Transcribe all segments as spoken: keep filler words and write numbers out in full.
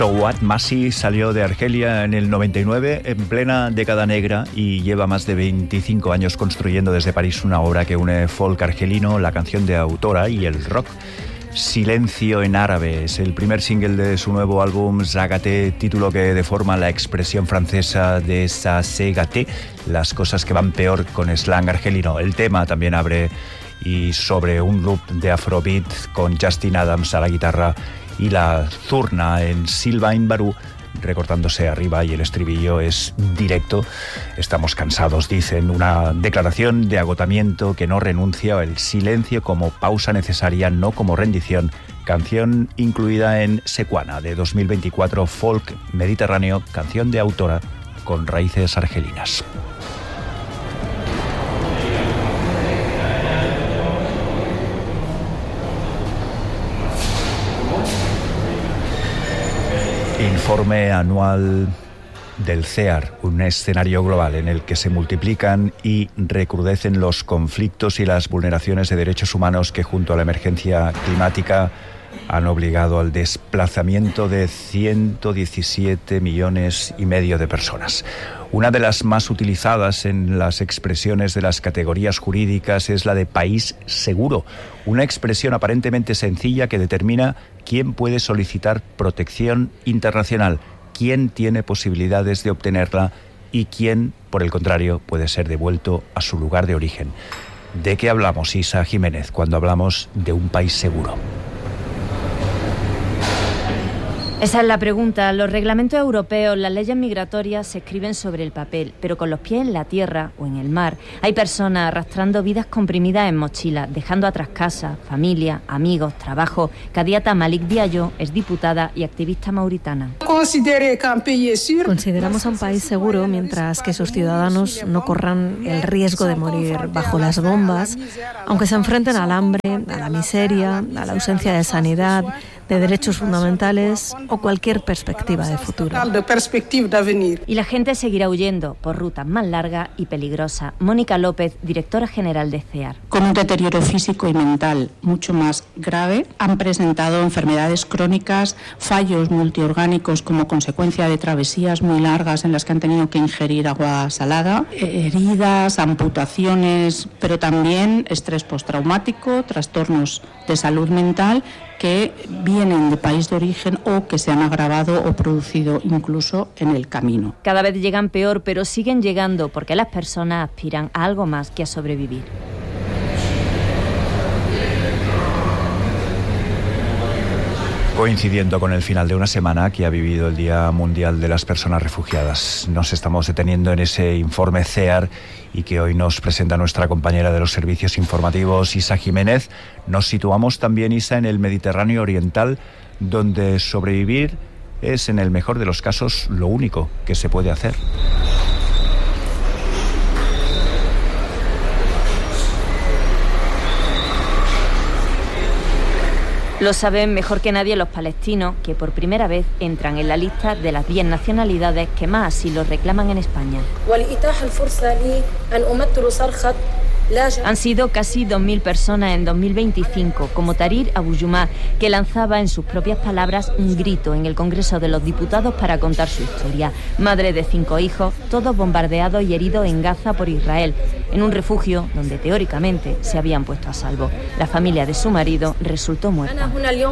So What Masi salió de Argelia en el noventa y nueve, en plena década negra, y lleva más de veinticinco años construyendo desde París una obra que une folk argelino, la canción de autora y el rock. Silencio en árabe es el primer single de su nuevo álbum Zagaté, título que deforma la expresión francesa de ça c'est gâté, las cosas que van peor con slang argelino. El tema también abre y sobre un loop de afrobeat con Justin Adams a la guitarra y la zurna en Sylvain Barou recortándose arriba, y el estribillo es directo. Estamos cansados, dicen, una declaración de agotamiento que no renuncia, el silencio como pausa necesaria, no como rendición. Canción incluida en Sequana de dos mil veinticuatro, folk mediterráneo, canción de autora con raíces argelinas. Informe anual del C E A R, un escenario global en el que se multiplican y recrudecen los conflictos y las vulneraciones de derechos humanos que, junto a la emergencia climática, han obligado al desplazamiento de ciento diecisiete millones y medio de personas. Una de las más utilizadas en las expresiones de las categorías jurídicas es la de país seguro, una expresión aparentemente sencilla que determina quién puede solicitar protección internacional, quién tiene posibilidades de obtenerla y quién, por el contrario, puede ser devuelto a su lugar de origen. ¿De qué hablamos, Isa Jiménez, cuando hablamos de un país seguro? Esa es la pregunta. Los reglamentos europeos, las leyes migratorias se escriben sobre el papel, pero con los pies en la tierra o en el mar. Hay personas arrastrando vidas comprimidas en mochilas, dejando atrás casa, familia, amigos, trabajo. Kadiata Malik Diallo es diputada y activista mauritana. Consideramos a un país seguro mientras que sus ciudadanos no corran el riesgo de morir bajo las bombas, aunque se enfrenten al hambre, a la miseria, a la ausencia de sanidad, de derechos fundamentales o cualquier perspectiva de futuro. Y la gente seguirá huyendo por rutas más largas y peligrosas. Mónica López, directora general de C E A R. Con un deterioro físico y mental mucho más grave, han presentado enfermedades crónicas, fallos multiorgánicos como consecuencia de travesías muy largas en las que han tenido que ingerir agua salada, heridas, amputaciones, pero también estrés postraumático, trastornos de salud mental que vienen de país de origen o que se han agravado o producido incluso en el camino. Cada vez llegan peor, pero siguen llegando porque las personas aspiran a algo más que a sobrevivir. Coincidiendo con el final de una semana que ha vivido el Día Mundial de las Personas Refugiadas, nos estamos deteniendo en ese informe C E A R y que hoy nos presenta nuestra compañera de los servicios informativos, Isa Jiménez. Nos situamos también, Isa, en el Mediterráneo Oriental, donde sobrevivir es, en el mejor de los casos, lo único que se puede hacer. Lo saben mejor que nadie los palestinos, que por primera vez entran en la lista de las diez nacionalidades que más asilo reclaman en España. Han sido casi dos mil personas en dos mil veinticinco, como Tarir Abuyumá, que lanzaba en sus propias palabras un grito en el Congreso de los Diputados para contar su historia. Madre de cinco hijos, todos bombardeados y heridos en Gaza por Israel, en un refugio donde teóricamente se habían puesto a salvo. La familia de su marido resultó muerta.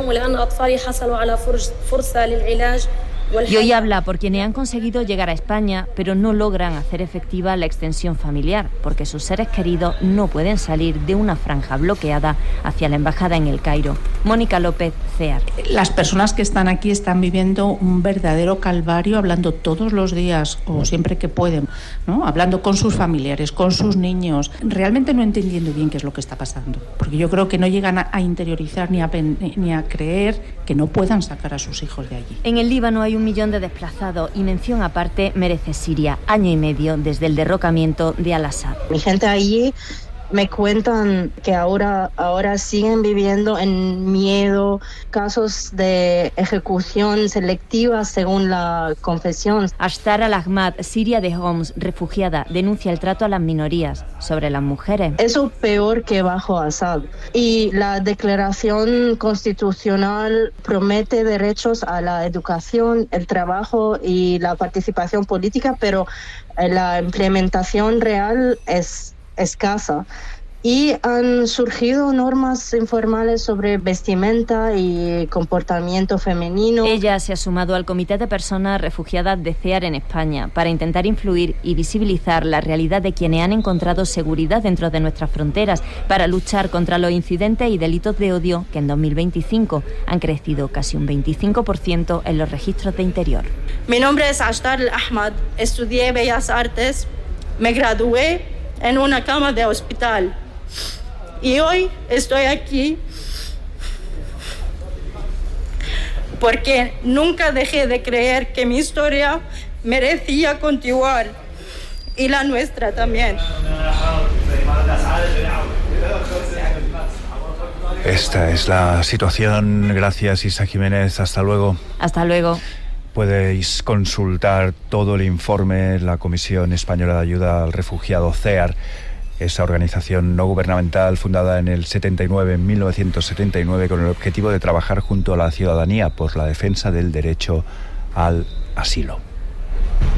Y hoy habla por quienes han conseguido llegar a España, pero no logran hacer efectiva la extensión familiar, porque sus seres queridos no pueden salir de una franja bloqueada hacia la embajada en El Cairo. Mónica López, C E A R. Las personas que están aquí están viviendo un verdadero calvario, hablando todos los días o siempre que pueden, ¿no? Hablando con sus familiares, con sus niños, realmente no entendiendo bien qué es lo que está pasando, porque yo creo que no llegan a, a interiorizar ni a, ni a creer que no puedan sacar a sus hijos de allí. En el Líbano hay un millón de desplazados y mención aparte merece Siria, año y medio desde el derrocamiento de Al-Assad. Mi gente allí me cuentan que ahora, ahora siguen viviendo en miedo, casos de ejecución selectiva según la confesión. Ashtar al-Ahmad, siria de Homs, refugiada, denuncia el trato a las minorías. Sobre las mujeres. Eso peor que bajo Assad. Y la declaración constitucional promete derechos a la educación, el trabajo y la participación política, pero la implementación real es escasa. Y han surgido normas informales sobre vestimenta y comportamiento femenino. Ella se ha sumado al Comité de Personas Refugiadas de CEAR en España para intentar influir y visibilizar la realidad de quienes han encontrado seguridad dentro de nuestras fronteras, para luchar contra los incidentes y delitos de odio que en dos mil veinticinco han crecido casi un veinticinco por ciento en los registros de interior. Mi nombre es Ashtar al-Ahmad, estudié Bellas Artes, me gradué en una cama de hospital. Y hoy estoy aquí porque nunca dejé de creer que mi historia merecía continuar, y la nuestra también. Esta es la situación. Gracias, Isa Jiménez. Hasta luego. Hasta luego. Podéis consultar todo el informe, la Comisión Española de Ayuda al Refugiado, CEAR, esa organización no gubernamental fundada en el setenta y nueve, en mil novecientos setenta y nueve, con el objetivo de trabajar junto a la ciudadanía por la defensa del derecho al asilo.